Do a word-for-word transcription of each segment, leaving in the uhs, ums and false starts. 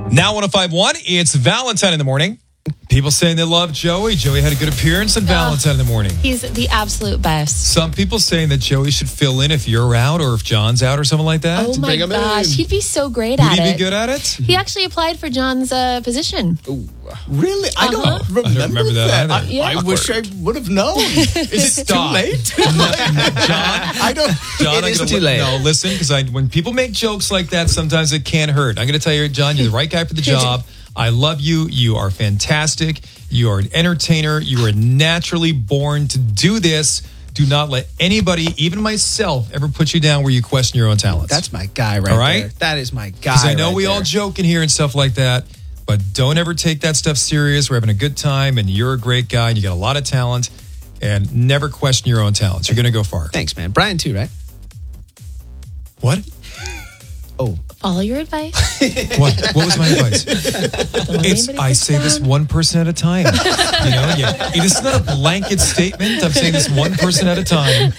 Now one oh five point one, it's Valentine in the morning. People saying they love Joey. Joey had a good appearance on Valentine in the morning. He's the absolute best. Some people saying that Joey should fill in if you're out or if John's out or something like that. Oh my gosh, in. he'd be so great Would at he it. be good at it? He actually applied for John's uh, position. Really? I don't Uh-huh. remember, I don't remember that that. either. I, Yeah. I wish I would have known. Is it Stop. too late? John, I don't. John, it I'm is gonna too li- late. No, listen, because I when people make jokes like that, sometimes it can hurt. I'm going to tell you, John, you're the right guy for the job. I love you. You are fantastic. You are an entertainer. You are naturally born to do this. Do not let anybody, even myself, ever put you down where you question your own talents. That's my guy right All right? there. That is my guy. Because I know right we there. all joke in here and stuff like that, but don't ever take that stuff serious. We're having a good time, and you're a great guy, and you got a lot of talent, and never question your own talents. You're going to go far. Thanks, man. Brian too, right? What? Oh, Follow your advice. What? What was my advice? Don't let It's anybody I put say you this down. one person at a time. You know, yeah. It is not a blanket statement. I'm saying this one person at a time.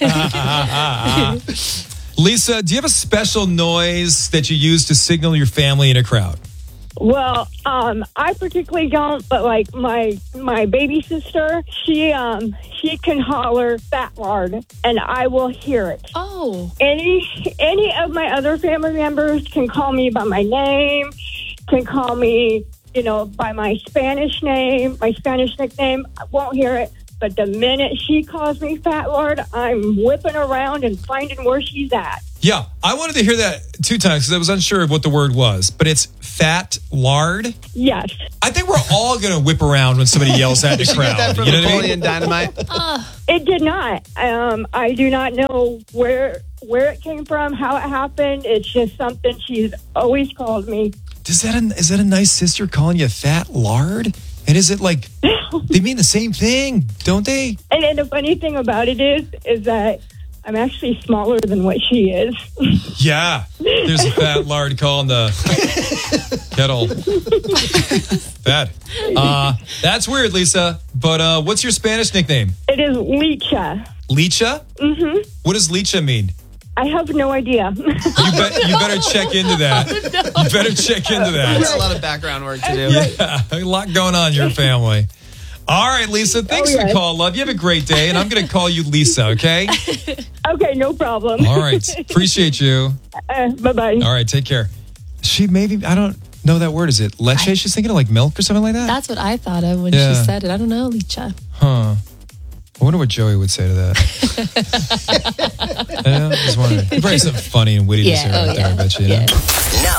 Lisa, do you have a special noise that you use to signal your family in a crowd? Well, um, I particularly don't, but like my my baby sister, she um she can holler fat lard, and I will hear it. Oh, Any any of my other family members can call me by my name, can call me, you know, by my Spanish name, my Spanish nickname. I won't hear it. But the minute she calls me fat lard, I'm whipping around and finding where she's at. Yeah, I wanted to hear that two times because I was unsure of what the word was, but it's fat lard. Yes. I think we're all going to whip around when somebody yells at the did you crowd. get that from You know what I Napoleon mean? Dynamite? It did not. Um, I do not know where where it came from, how it happened. It's just something she's always called me. Does that a, is that a nice sister calling you fat lard? And is it like they mean the same thing, don't they? And, and the funny thing about it is, is that I'm actually smaller than what she is. Yeah, there's a fat lard calling the kettle fat. Uh, that's weird, Lisa. But uh, what's your Spanish nickname? It is Licha. Licha? Mm-hmm. What does Licha mean? I have no idea. You, bet, you better check into that. You better check into that. That's a lot of background work to do. Yeah, a lot going on in your family. All right, Lisa, thanks Oh, for the yes. call, love. You have a great day, and I'm going to call you Lisa, okay? Okay, no problem. All right. Appreciate you. Uh, bye-bye. All right, take care. She maybe, I don't know that word. Is it leche? She's thinking of like milk or something like that? that's what I thought of when Yeah. she said it. I don't know, Licha. Huh. I wonder what Joey would say to that. Yeah, I just wondering. He probably something funny and witty to Yeah, say oh, right there, yeah. I bet you. you know? Yeah. Now